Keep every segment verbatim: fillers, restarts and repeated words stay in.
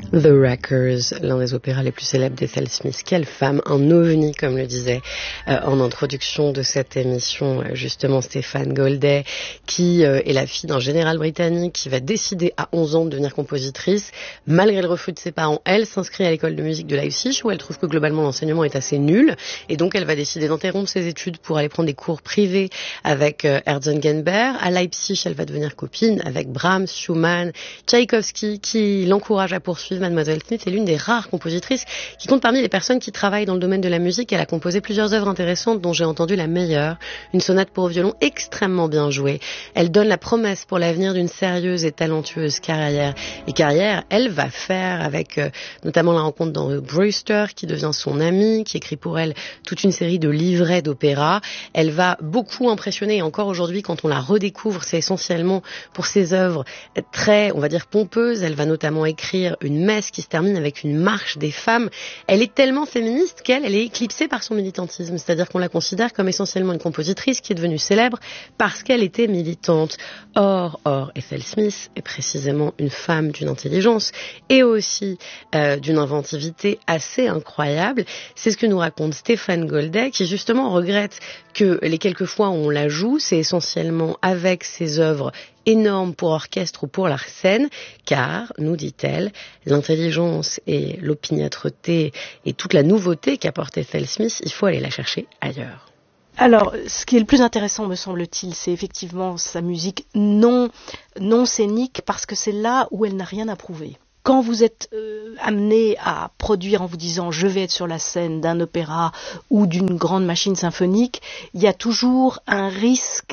The Wreckers, l'un des opéras les plus célèbres d'Ethel Smith. Quelle femme, un ovni, comme le disait euh, en introduction de cette émission, euh, justement Stéphane Goldey, qui euh, est la fille d'un général britannique qui va décider à onze ans de devenir compositrice. Malgré le refus de ses parents, elle s'inscrit à l'école de musique de Leipzig, où elle trouve que globalement l'enseignement est assez nul, et donc elle va décider d'interrompre ses études pour aller prendre des cours privés avec euh, Herzengenberg. À Leipzig, elle va devenir copine avec Brahms, Schumann, Tchaïkovski, qui l'encourage à poursuivre. Mademoiselle Smith est l'une des rares compositrices qui compte parmi les personnes qui travaillent dans le domaine de la musique. Elle a composé plusieurs œuvres intéressantes, dont j'ai entendu la meilleure, une sonate pour violon extrêmement bien jouée. Elle donne la promesse pour l'avenir d'une sérieuse et talentueuse carrière. Et carrière, elle va faire avec euh, notamment la rencontre d'Henry Brewster, qui devient son ami, qui écrit pour elle toute une série de livrets d'opéra. Elle va beaucoup impressionner, et encore aujourd'hui, quand on la redécouvre, c'est essentiellement pour ses œuvres très, on va dire, pompeuses. Elle va notamment écrire une messe qui se termine avec une marche des femmes. Elle est tellement féministe qu'elle elle est éclipsée par son militantisme, c'est-à-dire qu'on la considère comme essentiellement une compositrice qui est devenue célèbre parce qu'elle était militante. Or, or, Ethel Smith est précisément une femme d'une intelligence et aussi euh, d'une inventivité assez incroyable. C'est ce que nous raconte Stéphane Goldey, qui justement regrette que les quelques fois où on la joue, c'est essentiellement avec ses œuvres énormes pour orchestre ou pour la scène, car, nous dit-elle, l'intelligence et l'opiniâtreté et toute la nouveauté qu'apporte Ethel Smith, il faut aller la chercher ailleurs. Alors, ce qui est le plus intéressant, me semble-t-il, c'est effectivement sa musique non, non scénique, parce que c'est là où elle n'a rien à prouver. Quand vous êtes euh, amené à produire en vous disant « je vais être sur la scène d'un opéra ou d'une grande machine symphonique », il y a toujours un risque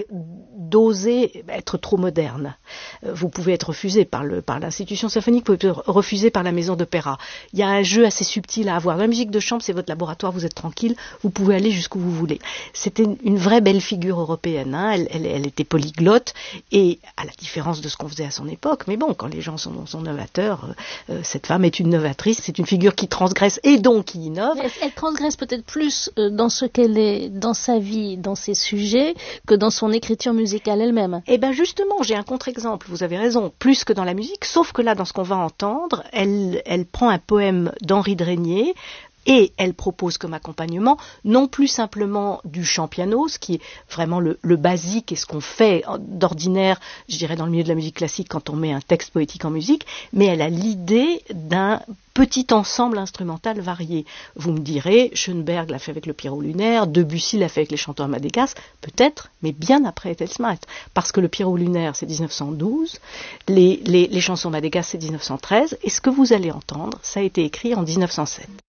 d'oser être trop moderne. Euh, vous pouvez être refusé par, le, par l'institution symphonique, vous pouvez être refusé par la maison d'opéra. Il y a un jeu assez subtil à avoir. La musique de chambre, c'est votre laboratoire, vous êtes tranquille, vous pouvez aller jusqu'où vous voulez. C'était une, une vraie belle figure européenne, hein. elle, elle, elle était polyglotte, et à la différence de ce qu'on faisait à son époque, mais bon, quand les gens sont, sont novateurs, euh, Euh, cette femme est une novatrice, c'est une figure qui transgresse et donc qui innove. Elle, elle transgresse peut-être plus euh, dans ce qu'elle est, dans sa vie, dans ses sujets, que dans son écriture musicale elle-même. Eh bien justement, j'ai un contre-exemple, vous avez raison, plus que dans la musique, sauf que là, dans ce qu'on va entendre, elle, elle prend un poème d'Henri de Régnier, et elle propose comme accompagnement non plus simplement du chant piano, ce qui est vraiment le, le basique et ce qu'on fait d'ordinaire, je dirais dans le milieu de la musique classique quand on met un texte poétique en musique, mais elle a l'idée d'un petit ensemble instrumental varié. Vous me direz, Schoenberg l'a fait avec le Pierrot lunaire, Debussy l'a fait avec les chanteurs à Madagascar, peut-être, mais bien après Ethel Smith, parce que le Pierrot lunaire c'est dix-neuf cent douze, les, les, les chansons Madagascar c'est dix-neuf cent treize, et ce que vous allez entendre, ça a été écrit en dix-neuf cent sept.